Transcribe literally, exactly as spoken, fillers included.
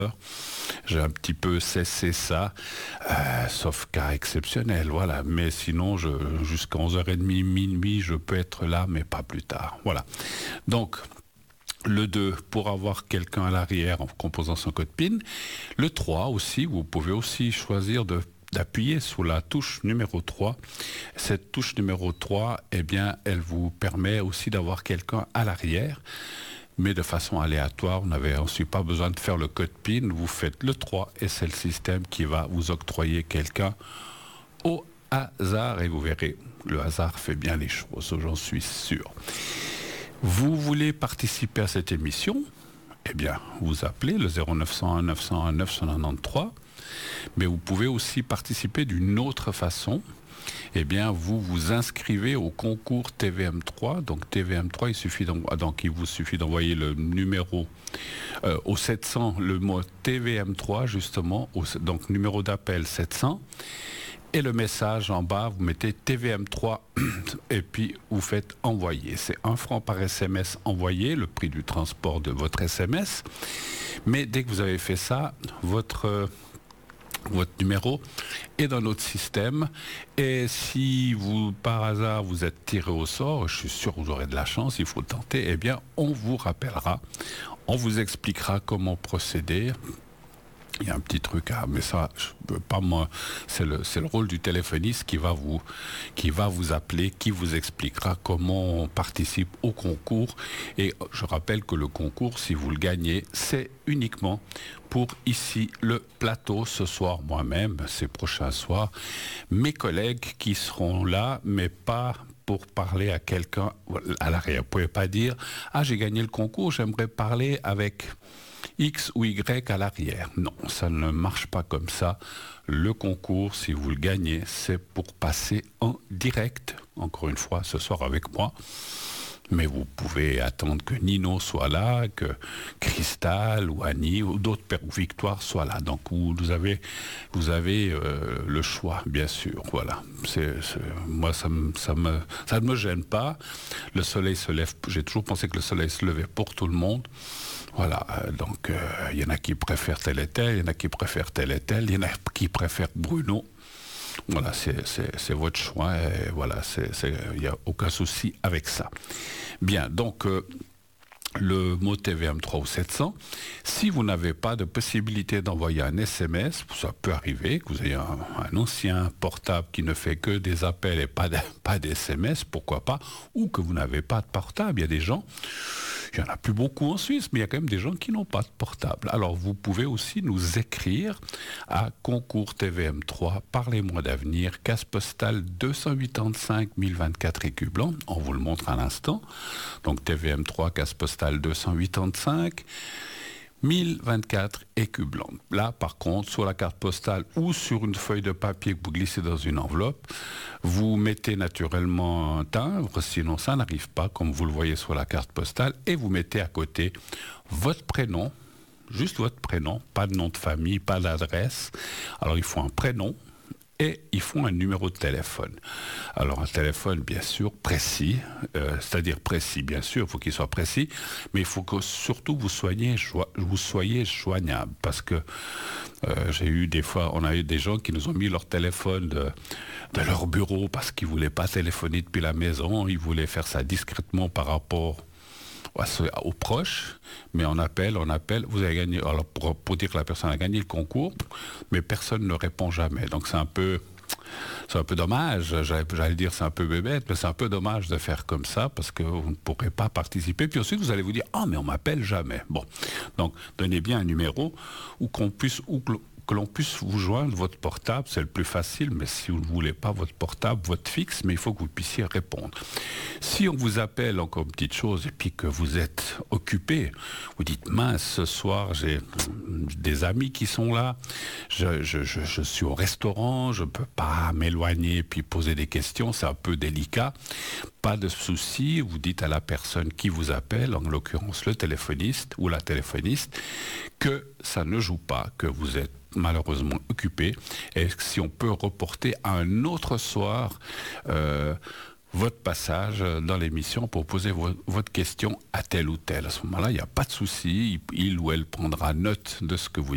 J'ai un petit peu cessé ça, euh, sauf cas exceptionnel, voilà. Mais sinon, je, jusqu'à onze heures trente, minuit, je peux être là, mais pas plus tard. Voilà. Donc, le deux, pour avoir quelqu'un à l'arrière en composant son code PIN. Le trois aussi, vous pouvez aussi choisir de d'appuyer sur la touche numéro trois. Cette touche numéro trois, eh bien, elle vous permet aussi d'avoir quelqu'un à l'arrière, mais de façon aléatoire. Vous n'avez ensuite pas besoin de faire le code PIN. Vous faites le trois et c'est le système qui va vous octroyer quelqu'un au hasard. Et vous verrez, le hasard fait bien les choses, j'en suis sûr. Vous voulez participer à cette émission? Eh bien, vous appelez le zéro neuf cent un neuf cent un neuf cent quatre-vingt-treize. Mais vous pouvez aussi participer d'une autre façon. Eh bien, vous vous inscrivez au concours T V M trois. Donc, T V M trois, il, suffit donc, il vous suffit d'envoyer le numéro euh, au sept cents, le mot T V M trois, justement, au, donc numéro d'appel sept cents. Et le message en bas, vous mettez T V M trois et puis vous faites envoyer. C'est un franc par S M S envoyé, le prix du transport de votre S M S. Mais dès que vous avez fait ça, votre... Euh, votre numéro est dans notre système et si vous, par hasard, vous êtes tiré au sort, je suis sûr que vous aurez de la chance, il faut tenter, eh bien, on vous rappellera, on vous expliquera comment procéder. Il y a un petit truc, à, mais ça, je peux pas moi. C'est le, c'est le rôle du téléphoniste qui va vous, qui va vous appeler, qui vous expliquera comment on participe au concours. Et je rappelle que le concours, si vous le gagnez, c'est uniquement pour ici le plateau ce soir, moi-même, ces prochains soirs, mes collègues qui seront là, mais pas pour parler à quelqu'un à l'arrière. Vous pouvez pas dire ah j'ai gagné le concours, j'aimerais parler avec X ou Y à l'arrière. Non, ça ne marche pas comme ça. Le concours, si vous le gagnez, c'est pour passer en direct, encore une fois, ce soir avec moi. Mais vous pouvez attendre que Nino soit là, que Cristal ou Annie ou d'autres Père ou Victoire soient là. Donc vous, vous avez, vous avez euh, le choix, bien sûr. Voilà. C'est, c'est, moi, ça me, ça me, ça ne me gêne pas. Le soleil se lève. J'ai toujours pensé que le soleil se levait pour tout le monde. Voilà, donc il euh, y en a qui préfèrent tel et tel, il y en a qui préfèrent tel et tel, il y en a qui préfèrent Bruno. Voilà, c'est, c'est, c'est votre choix et voilà, il n'y a aucun souci avec ça. Bien, donc euh, le mot T V M trois ou sept cents, si vous n'avez pas de possibilité d'envoyer un S M S, ça peut arriver que vous ayez un, un ancien portable qui ne fait que des appels et pas, de, pas d'S M S, pourquoi pas, ou que vous n'avez pas de portable. Il y a des gens, il n'y en a plus beaucoup en Suisse, mais il y a quand même des gens qui n'ont pas de portable. Alors vous pouvez aussi nous écrire à concours T V M trois, parlez-moi d'avenir, case postale deux cent quatre-vingt-cinq mille vingt-quatre écus blancs, on vous le montre à l'instant. Donc T V M trois, case postale deux cent quatre-vingt-cinq mille vingt-quatre écus blancs. Là, par contre, sur la carte postale ou sur une feuille de papier que vous glissez dans une enveloppe, vous mettez naturellement un timbre, sinon ça n'arrive pas, comme vous le voyez sur la carte postale, et vous mettez à côté votre prénom, juste votre prénom, pas de nom de famille, pas d'adresse. Alors, il faut un prénom, et ils font un numéro de téléphone. Alors un téléphone bien sûr précis, euh, c'est-à-dire précis bien sûr, il faut qu'il soit précis, mais il faut que surtout vous soyez, jo- vous soyez joignable, parce que euh, j'ai eu des fois, on a eu des gens qui nous ont mis leur téléphone de, de leur bureau parce qu'ils ne voulaient pas téléphoner depuis la maison, ils voulaient faire ça discrètement par rapport aux proches, mais on appelle, on appelle, vous avez gagné, alors pour, pour dire que la personne a gagné le concours, mais personne ne répond jamais. Donc c'est un peu, c'est un peu dommage, j'allais, j'allais dire c'est un peu bébête, mais c'est un peu dommage de faire comme ça, parce que vous ne pourrez pas participer. Puis ensuite vous allez vous dire, ah oh, mais on m'appelle jamais. Bon, donc donnez bien un numéro où qu'on puisse, où que que l'on puisse vous joindre votre portable, c'est le plus facile, mais si vous ne voulez pas votre portable, votre fixe, mais il faut que vous puissiez répondre. Si on vous appelle encore une petite chose et puis que vous êtes occupé, vous dites mince, ce soir j'ai des amis qui sont là, je, je, je, je suis au restaurant, je ne peux pas m'éloigner puis poser des questions, c'est un peu délicat. Pas de souci, vous dites à la personne qui vous appelle, en l'occurrence le téléphoniste ou la téléphoniste, que ça ne joue pas, que vous êtes malheureusement occupé, et si on peut reporter à un autre soir euh, votre passage dans l'émission pour poser vo- votre question à tel ou tel. À ce moment-là, il n'y a pas de souci, il, il ou elle prendra note de ce que vous